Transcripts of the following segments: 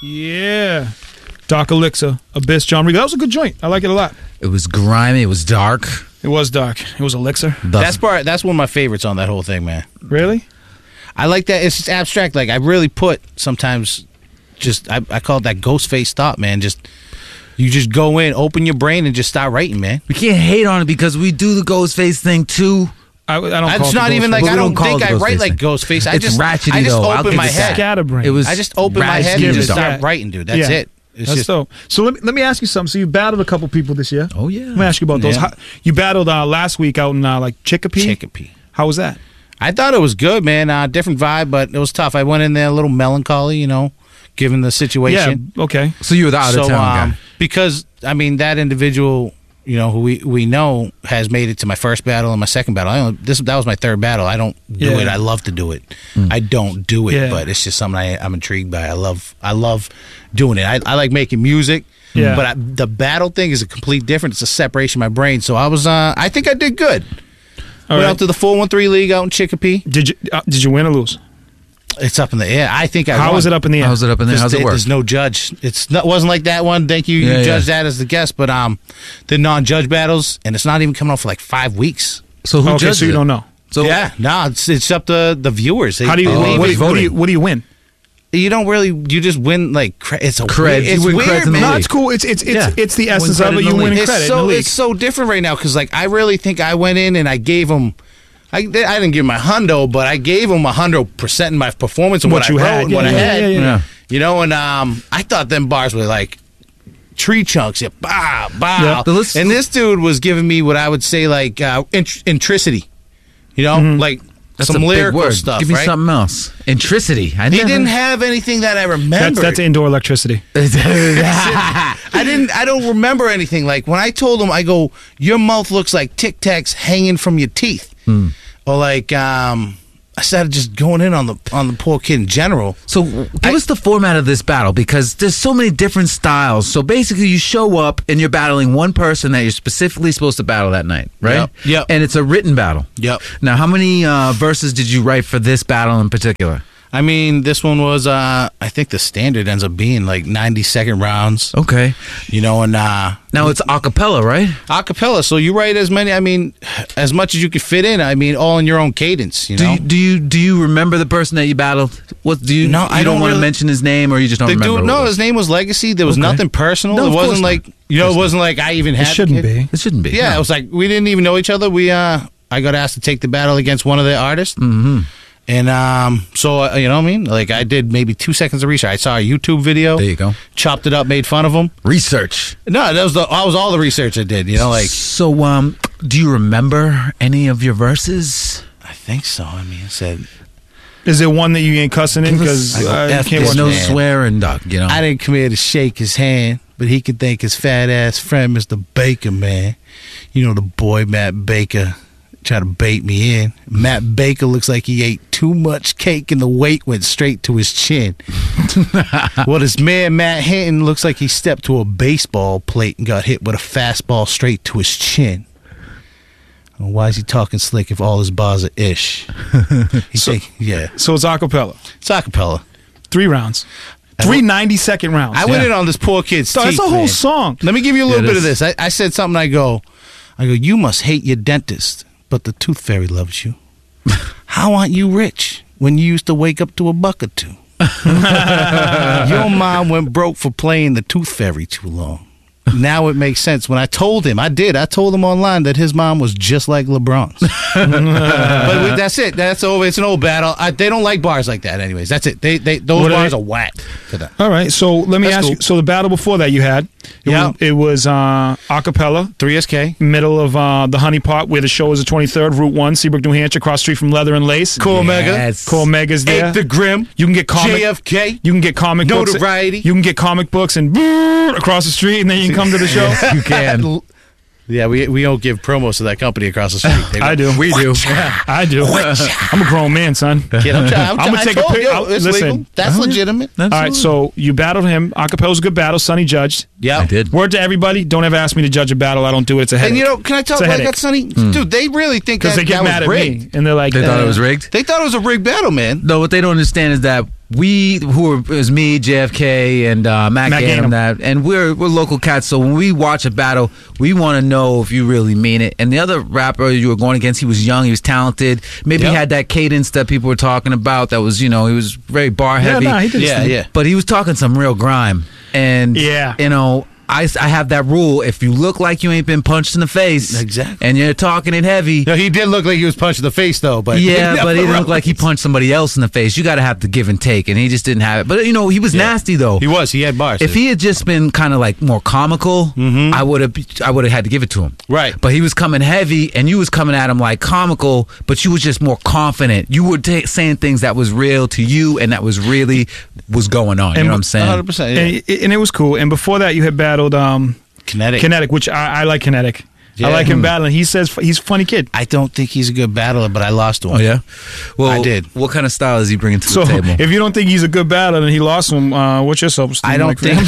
Yeah. Dark Elixir, Abyss, John Regal. That was a good joint. I like it a lot. It was grimy. It was dark. It was dark. It was Elixir. That's one of my favorites on that whole thing, man. Really? I like that. It's just abstract. Like, I really put sometimes just, I call it that Ghostface thought, man. You just go in, open your brain, and just start writing, man. We can't hate on it because we do the Ghostface thing too. I don't call It's it not even like, I don't call think it I write Ghostface like thing. Ghostface. I It's just ratchety, I just though. I'll open give my it that. head. Scatterbrain. It was I just open my head and ratchety just though. start writing, dude. That's it. It's That's just dope. So let me ask you something. So you battled a couple people this year. Oh, yeah. Let me ask you about those. Yeah. You battled last week out in like Chicopee. Chicopee. How was that? I thought it was good, man. Different vibe, but it was tough. I went in there a little melancholy, given the situation. Yeah. Okay. So you were the out of town guy. Because that individual, who we know has made it to my first battle and my second battle. That was my third battle. I don't do it. I love to do it. I don't do it, but it's just something I'm intrigued by. I love doing it. I like making music. Yeah. But the battle thing is a complete different. It's a separation of my brain. So I think I did good. Went out to the 413 League out in Chicopee. Did you win or lose? It's up in the air. I think I won. How was it up in the air? How's it up in there? How's it work? There's no judge. It wasn't like that one. Thank you. You judged that as the guest. But the non-judge battles, and it's not even coming out for like 5 weeks. So who judged so you it? don't know. So it's up to the viewers. How do you what do you win? You don't really. You just win like it's a credit. Weird, it's You win weird, credits in the man. No, it's cool. It's the essence of it. You win credit. It's so different right now because like I really think I went in and I gave them. I didn't give him my hundo, but I gave him 100% in my performance and what I wrote and what I had. Yeah. And I thought them bars were like tree chunks. Yeah, bow, bow. Yeah. And this dude was giving me what I would say like intricity. Like That's some a big lyrical word. stuff. Give me right? something else. Intricity. He didn't have anything that I remember. That's indoor electricity. I don't remember anything. Like when I told him, I go, your mouth looks like Tic Tacs hanging from your teeth. Or like I started just going in on the poor kid in general. So give us the format of this battle because there's so many different styles. So basically you show up and you're battling one person that you're specifically supposed to battle that night, right? Yep. And it's a written battle. Yep. Now, how many verses did you write for this battle in particular? I mean, this one was, I think the standard ends up being like 90-second rounds. Okay. And now it's a cappella, right? A cappella. So you write as much as you could fit in. I mean, all in your own cadence. Do you remember the person that you battled? No, I don't want to really mention his name, or you just don't remember. No, his name was Legacy. There was nothing personal. No, it wasn't not. like it wasn't like I even had. It shouldn't be. It shouldn't be. Yeah, no. It was like we didn't even know each other. I got asked to take the battle against one of the artists. Mm-hmm. And so you know what I mean? Like I did maybe 2 seconds of research. I saw a YouTube video. There you go. Chopped it up, made fun of him. Research. No, that was all the research I did. So do you remember any of your verses? I think so. I mean, I said. Is there one that you ain't cussing in? Because F can't this watch no man. swearing, Doc. I didn't come here to shake his hand, but he could thank his fat ass friend, Mr. Baker, man. The boy Matt Baker. Try to bait me in. Matt Baker looks like he ate too much cake and the weight went straight to his chin. Well, this man Matt Hinton looks like he stepped to a baseball plate and got hit with a fastball straight to his chin. Why is he talking slick if all his bars are ish? So it's a cappella. It's a cappella. 3 rounds. 3 90-second rounds. I went in on this poor kid's So that's teeth, a whole man. song. Let me give you a little bit of this. I said something. I go, you must hate your dentist, but the tooth fairy loves you. How aren't you rich when you used to wake up to $1 or $2? Your mom went broke for playing the tooth fairy too long. Now it makes sense. When I told him, I told him online that his mom was just like LeBron's. But that's it. That's over. It's an old battle. They don't like bars like that anyways. That's it. Those bars are whack to them. All right. So let me ask you. So the battle before that you had, it was a cappella. 3SK. Middle of the Honey Pot where the show is the 23rd, Route 1, Seabrook, New Hampshire, across the street from Leather and Lace. Cool Mega. Cool Mega's there. Ate the Grim. You can get comic. JFK. You can get comic books. Notoriety. You can get comic books and across the street, and then you can come to the show. You can. Yeah, we don't give promos to that company across the street. I do. We do. I do. I'm a grown man, son. Kid, I'm gonna take a picture. It's Listen. legal. That's legitimate. All right, so you battled him. Acapella's a good battle. Sonny judged. Yeah, I did. Word to everybody: don't ever ask me to judge a battle. I don't do it. It's a headache. And can I tell It's a like headache. that, Sonny? Dude, they really think Because they get that mad was at rigged. me, and they're like, They thought it was rigged? They thought it was a rigged battle, man. No, what they don't understand is that it was me, JFK, and Matt Gainham, and we're local cats. So when we watch a battle, we want to know if you really mean it. And the other rapper you were going against, he was young, he was talented. Maybe he had that cadence that people were talking about. That was, he was very bar heavy. He did But he was talking some real grime, and I have that rule. If you look like you ain't been punched in the face, exactly, and you're talking it heavy. No, he did look like he was punched in the face, though. But but he didn't look like he punched somebody else in the face. You got to have the give and take, and he just didn't have it. But he was nasty though. He was. He had bars. If he had just been kind of like more comical, I would have had to give it to him. Right. But he was coming heavy, and you was coming at him like comical, but you was just more confident. You were saying things that was real to you, and that was really was going on. You know what I'm saying? 100%. Yeah. And it was cool. And before that, you had battled Kinetic, which I like Kinetic. Yeah. I like him battling. He says he's a funny kid. I don't think he's a good battler, but I lost to him. Oh yeah, well I did. What kind of style is he bringing to the table? If you don't think he's a good battler and he lost to him, what's your self-esteem? I don't think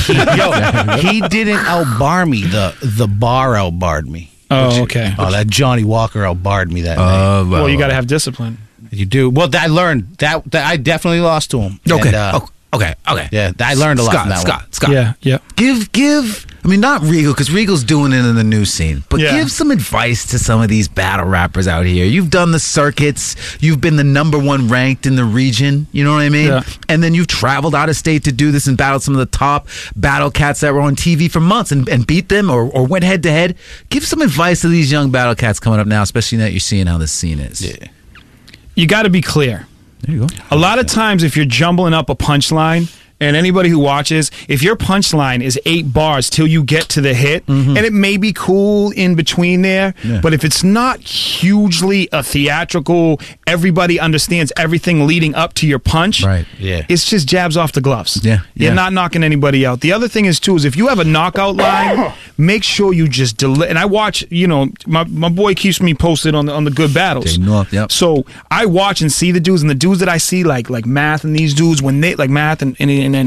he didn't outbar me. The bar outbarred me. Oh, okay. Oh, that Johnny Walker outbarred me that night. Well, you got to have discipline. You do. Well, I learned that I definitely lost to him. Okay. And, Okay. Yeah, I learned a lot from that Scott. Yeah. Give. I mean, not Regal, because Regal's doing it in the new scene. But Yeah. give some advice to some of these battle rappers out here. You've done the circuits. You've been the #1 ranked in the region. You know what I mean? Yeah. And then you've traveled out of state to do this and battled some of the top battle cats that were on TV for months and beat them or went head to head. Give some advice to these young battle cats coming up now, especially now that you're seeing how this scene is. Yeah. You got to be clear. There you go. A lot of times, if you're jumbling up a punchline, and anybody who watches, if your punchline is 8 bars till you get to the hit, and it may be cool in between there, but if it's not hugely a theatrical, everybody understands everything leading up to your punch, Right. Yeah. it's just jabs off the gloves. Yeah. You're not knocking anybody out. The other thing is, too, is if you have a knockout line, make sure you just deliver. And I watch, my boy keeps me posted on the good battles. Jay North, yep. So I watch and see the dudes, and the dudes that I see, like Math and these dudes, when they, like Math and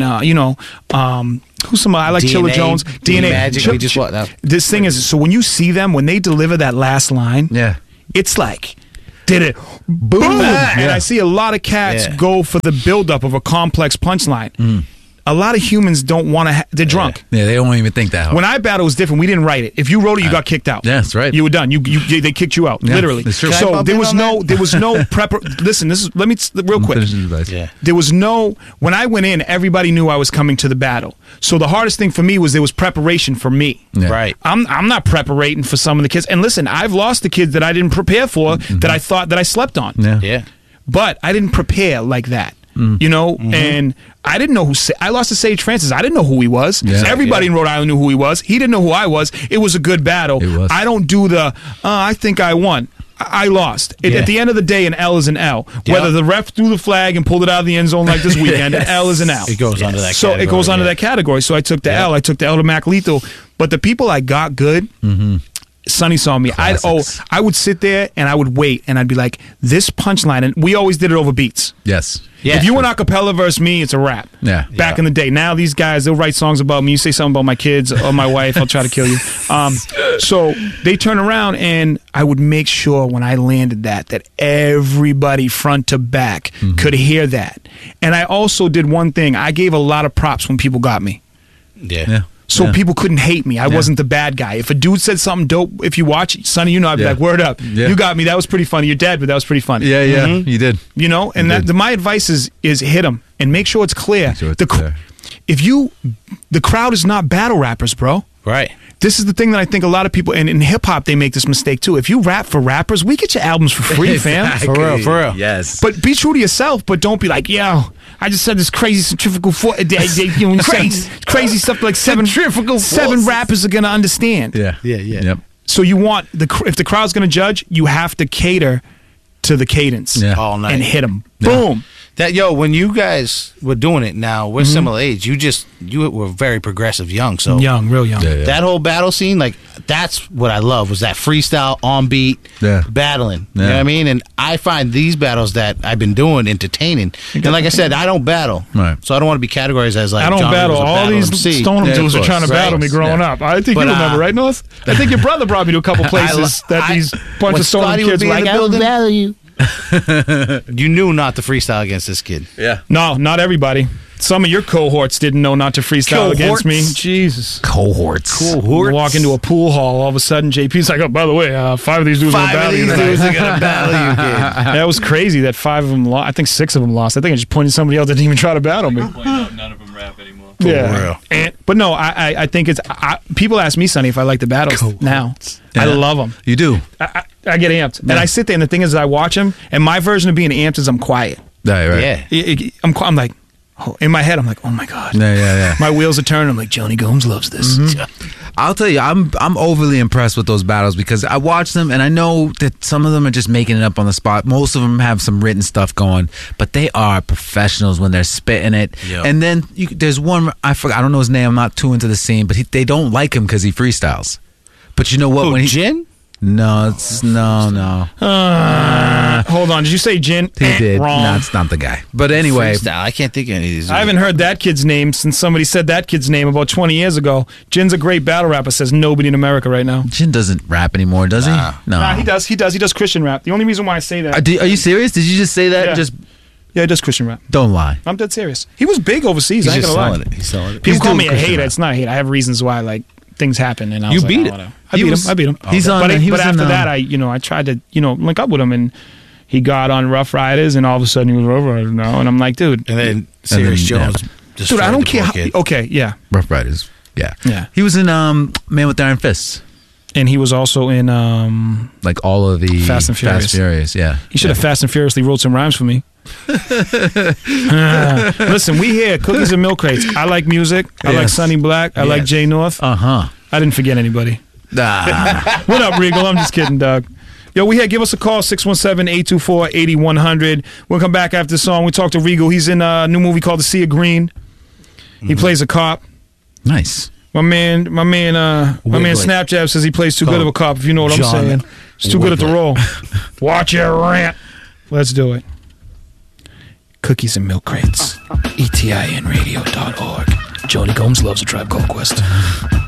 who's somebody, I like DNA, Chilla Jones, DNA. Magic, we just what now? This thing is, so when you see them, when they deliver that last line, it's like, did it, boom. And I see a lot of cats go for the buildup of a complex punchline. A lot of humans don't want to. They're drunk. Yeah, they don't even think that hard. When I battle, it was different. We didn't write it. If you wrote it, you got kicked out. Yeah, that's right. You were done. They kicked you out, literally. that's true. So there was no prep. Listen, let me real quick. Yeah. There was no. When I went in, everybody knew I was coming to the battle. So the hardest thing for me was there was preparation for me. Yeah. Right. I'm not preparating for some of the kids. And listen, I've lost the kids that I didn't prepare for, that I thought that I slept on. Yeah. But I didn't prepare like that. And I didn't know I lost to Sage Francis. I didn't know who he was. Yeah. Everybody in Rhode Island knew who he was. He didn't know who I was. It was a good battle. It was. I don't do I think I won. I lost. At the end of the day, an L is an L. Whether the ref threw the flag and pulled it out of the end zone like this weekend, an L is an L. It goes under that So category. it goes under that category. So I took the L. I took the L to Mac Lethal. But the people I got good, Sonny saw me. I would sit there and I would wait and I'd be like, this punchline, and we always did it over beats. Yes. Yeah. If you went a cappella versus me, it's a rap. Yeah. Back in the day. Now these guys, they'll write songs about me. You say something about my kids or my wife, I'll try to kill you. So they turn around and I would make sure when I landed that everybody front to back could hear that. And I also did one thing. I gave a lot of props when people got me. Yeah. So people couldn't hate me. I wasn't the bad guy. If a dude said something dope, if you watch, Sonny, I'd be like, word up. Yeah. You got me. That was pretty funny. You're dead, but that was pretty funny. Yeah, you did. And my advice is hit them and make sure it's clear. The crowd is not battle rappers, bro. Right. This is the thing that I think a lot of people, and in hip-hop, they make this mistake too. If you rap for rappers, we get your albums for free, fam. For real. Yes. But be true to yourself, but don't be like, I just said this crazy centrifugal force. Crazy stuff like seven rappers are going to understand. Yeah. Yep. So you want, if the crowd's going to judge, you have to cater to the cadence all night and hit them. Boom. When you guys were doing it, now we're similar age. You were very progressive, young. So Real young. Yeah. that whole battle scene, like that's what I love, was that freestyle on beat battling. You know what I mean? And I find these battles that I've been doing entertaining. And like I said, I don't battle, right? So I don't want to be categorized as like I don't Johnny battle. was a All battle these MC. Stoneham dudes are trying to battle me growing up. I think you remember, right, North? I think your brother brought me to a couple places that these bunch of Stoneham kids were like, I will battle you. You knew not to freestyle against this kid. Yeah. No, not everybody. Some of your cohorts didn't know not to freestyle against me. Jesus. Cohorts. Walk into a pool hall, all of a sudden JP's like, oh, by the way, 5 of these dudes are Five of these dudes are gonna battle you, kid. That was crazy that 5 of them lost. I think 6 of them lost. I think I just pointed somebody else that didn't even try to battle me. Point out none of them rap anymore. Yeah. But no, I think it's... people ask me, Sonny, if I like the battles now. Yeah. I love them. You do. I get amped. And I sit there, and the thing is, I watch them, and my version of being amped is I'm quiet. Right. Yeah. I'm like... in my head, I'm like, oh my God. Yeah. My wheels are turning. I'm like, Johnny Gomes loves this. I'll tell you, I'm overly impressed with those battles because I watch them and I know that some of them are just making it up on the spot. Most of them have some written stuff going, but they are professionals when they're spitting it. Yep. And then there's one, I don't know his name, I'm not too into the scene, but they don't like him because he freestyles. But you know what? Who, Jin? No, it's no. Hold on. Did you say Jin? He did. Wrong. No, it's not the guy. But anyway, Freestyle. I can't think of any of these. I haven't heard that kid's name since somebody said that kid's name about 20 years ago. Jin's a great battle rapper, says nobody in America right now. Jin doesn't rap anymore, does he? Nah. No. Nah, he does. He does Christian rap. The only reason why I say that... Are you serious? Did you just say that? Yeah. Just Yeah, he does Christian rap. don't lie. I'm dead serious. He was big overseas. He's I ain't just gonna lie. selling it. He's selling it. People He's call doing me a Christian hater. rap. It's not hate. I have reasons why things happen, and I You was like, beat oh, it. whatever. I beat him. He's on. But he was after in, that, I tried to link up with him, and he got on Rough Riders, and all of a sudden he was Rough Riders now, and I'm like, dude, And then Serious Jones. dude, I don't care. Okay, yeah, Rough Riders. Yeah. Yeah. He was in Man with Iron Fists. and he was also in. Like all of the Fast and Furious. Yeah. He should have Fast and Furiously wrote some rhymes for me. Listen, we here, Cookies and Milk Crates. I like music. I like Yes. Sonny Black. I like Yes. Jay North. Uh-huh. I didn't forget anybody. What up, Regal? I'm just kidding, Doug. Yo, we here. Give us a call, 617-824-8100. We'll come back after the song. We talk to Regal. He's in a new movie called The Sea of Green. He plays a cop. Nice. My man Wiggly. Snapchat says he plays too good of a cop, if you know what I'm John saying. He's too good at the Wiggly. role. Watch your rant. Let's do it. Cookies and Milk Crates. ETINradio.org. Joni Gomes loves A Tribe Called Quest.